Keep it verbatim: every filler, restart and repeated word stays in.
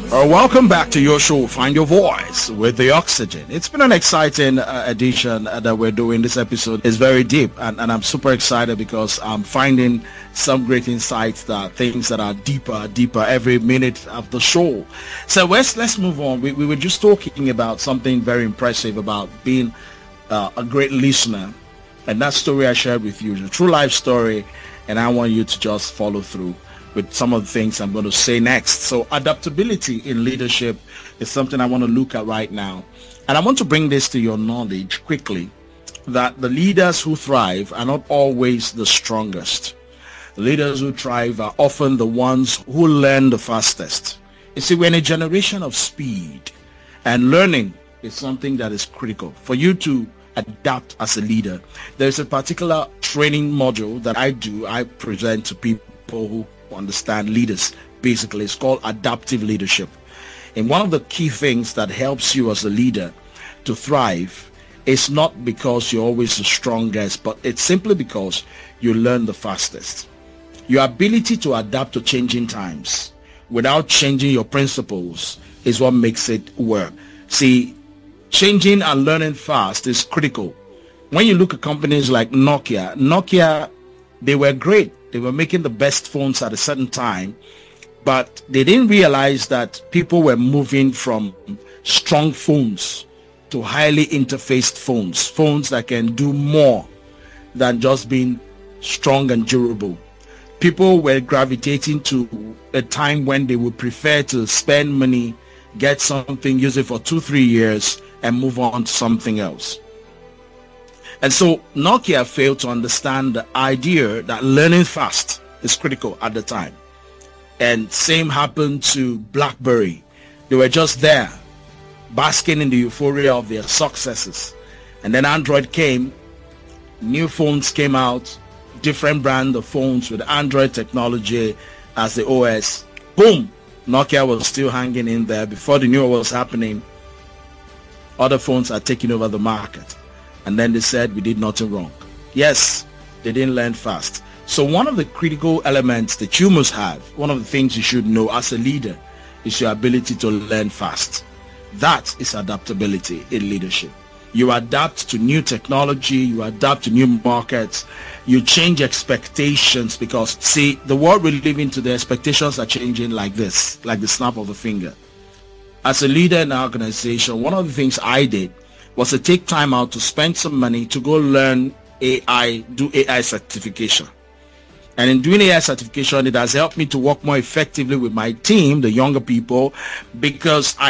Uh, welcome back to your show, Find Your Voice with the Oxygen. It's been an exciting uh, edition uh, that we're doing. This episode is very deep, and, and I'm super excited because I'm finding some great insights, that things that are deeper, deeper every minute of the show. So let's let's move on. We, we were just talking about something very impressive about being uh, a great listener, and that story I shared with you is a true life story, and I want you to just follow through with some of the things I'm going to say next. So adaptability in leadership is something I want to look at right now. And I want to bring this to your knowledge quickly, that the leaders who thrive are not always the strongest. The leaders who thrive are often the ones who learn the fastest. You see, we're in a generation of speed, and learning is something that is critical for you to adapt as a leader. There's a particular training module that I do, I present to people who understand leaders. Basically, it's called adaptive leadership. And one of the key things that helps you as a leader to thrive is not because you're always the strongest, but it's simply because you learn the fastest. Your ability to adapt to changing times without changing your principles is what makes it work. See, changing and learning fast is critical. When you look at companies like Nokia, Nokia, they were great. They were making the best phones at a certain time, but they didn't realize that people were moving from strong phones to highly interfaced phones, phones that can do more than just being strong and durable. People were gravitating to a time when they would prefer to spend money, get something, use it for two, three years, and move on to something else. And so Nokia failed to understand the idea that learning fast is critical at the time. And same happened to BlackBerry. They were just there, basking in the euphoria of their successes. And then Android came, new phones came out, different brand of phones with Android technology as the O S. Boom! Nokia was still hanging in there. Before they knew what was happening, other phones are taking over the market. And then they said we did nothing wrong. Yes, they didn't learn fast. So one of the critical elements that you must have, one of the things you should know as a leader, is your ability to learn fast. That is adaptability in leadership. You adapt to new technology, you adapt to new markets, you change expectations, because see, the world we live in today, expectations are changing like this, like the snap of a finger. As a leader in an organization, one of the things I did was to take time out to spend some money to go learn A I, do A I certification. And in doing A I certification, it has helped me to work more effectively with my team, the younger people, because I